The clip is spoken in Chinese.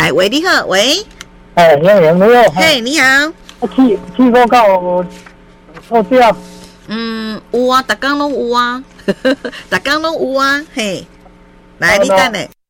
来，喂，你好，喂， 有没有？ 嘿，你好， 去过到做这样， 有啊，逐工拢有啊，逐工拢有啊，嘿，来，你等下。